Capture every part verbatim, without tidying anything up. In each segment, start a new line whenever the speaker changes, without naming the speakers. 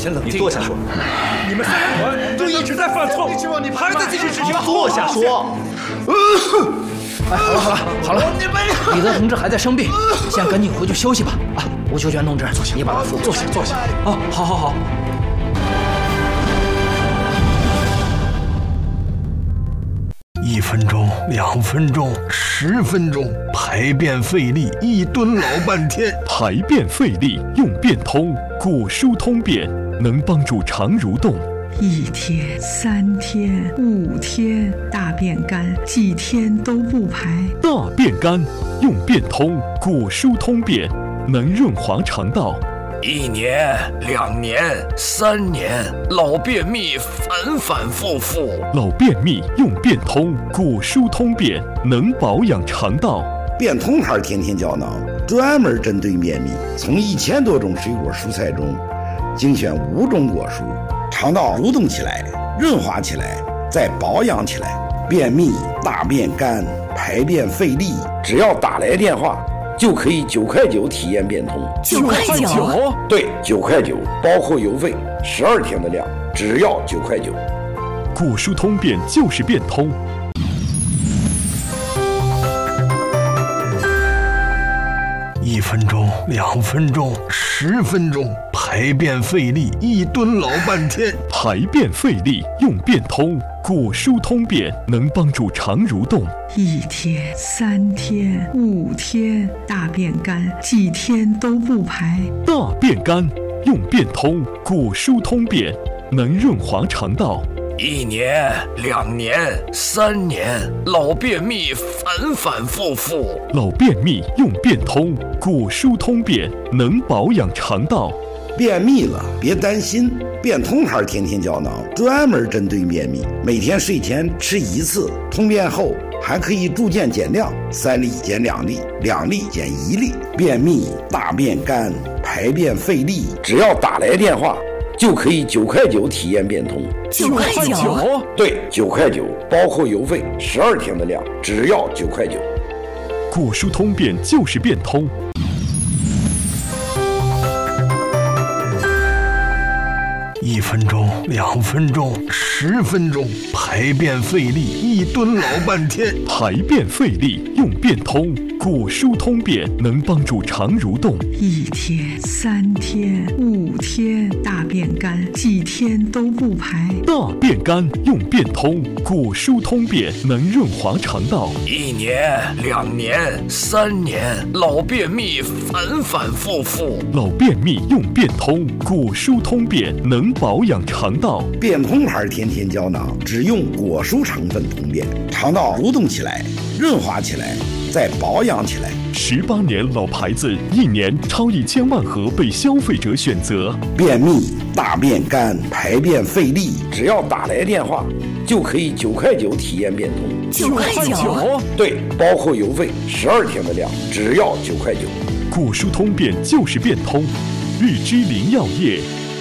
先冷静。
你坐下说。
你们三人团都一直在犯错，还在继续执行。
坐下说。
哎，好了好了好了，彼得同志还在生病，先赶紧回去休息吧。啊，吴秋全同志，你把他扶
坐下坐下。
哦，好好好。
一分钟，两分钟，十分钟，排便费力，一蹲老半天。
排便费力用便通，果蔬通便能帮助肠蠕动。
一天、三天、五天，大便干，几天都不排。
大便干用便通，果蔬通便能润滑肠道。
一年、两年、三年，老便秘反反复复。
老便秘用便通，果蔬通便能保养肠道。
便通牌天天胶囊专门针对便秘，从一千多种水果蔬菜中精选五种果蔬，肠道蠕动起来，润滑起来，再保养起来。便秘、大便干、排便费力，只要打来电话就可以九块九体验便通。
九块九？
对，九块九，包括邮费，十二天的量，只要九块九。
果蔬通便就是便通。
一分钟，两分钟，十分钟，排便费力，一蹲老半天。
排便费力用便通，果蔬通便能帮助肠蠕动。
一天、三天、五天，大便干，几天都不排。
大便干用便通，果蔬通便能润滑肠道。
一年、两年、三年，老便秘反反复复。
老便秘用便通，果蔬通便能保养肠道。
便秘了别担心，便通牌天天胶囊专门针对便秘，每天睡前吃一次，通便后还可以逐渐减量，三粒减两粒，两粒减一粒。便秘、大便干、排便费力，只要打来电话就可以九块九体验便通。
九块九？
对，九块九，包括邮费，十二天的量，只要九块九。
果蔬通便就是便通。
一分钟，两分钟，十分钟，排便费力，一蹲老半天。
排便费力用便通，果蔬通便能帮助肠蠕动。
一天、三天、五天，大便干，几天都不排。
大便干用便通，果蔬通便能润滑肠道。
一年、两年、三年，老便秘反反复复。
老便秘用便通，果蔬通便能保养肠道。
便通牌天天胶囊只用果蔬成分通便，肠道蠕动起来，润滑起来，再保养起来。
十八年老牌子，一年超一千万盒被消费者选择。
便秘、大便干、排便费力，只要打来电话就可以九块九体验便通。
九块九？
对，包括邮费，十二天的量，只要九块九。
果蔬通便就是便通。日之林药业。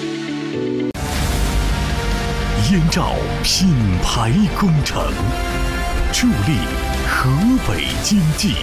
燕赵品牌工程，助力河北经济。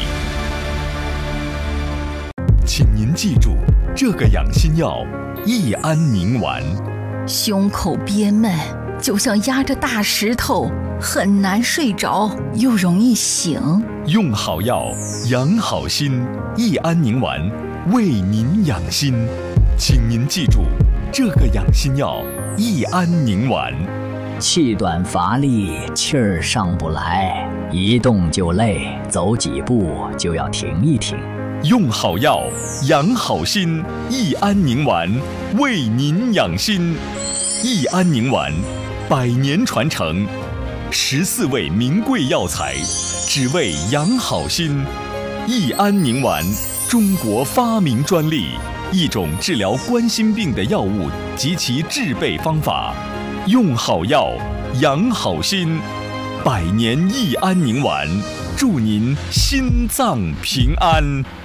请您记住这个养心药：益安宁丸。
胸口憋闷，就像压着大石头，很难睡着，又容易醒。
用好药，养好心。益安宁丸为您养心，请您记住这个养心药：益安宁丸。
气短乏力，气儿上不来，一动就累，走几步就要停一停。
用好药，养好心。益安宁丸为您养心。益安宁丸，百年传承，十四味名贵药材，只为养好心。益安宁丸，中国发明专利，一种治疗冠心病的药物及其制备方法。用好药，养好心。百年益安宁丸，祝您心脏平安。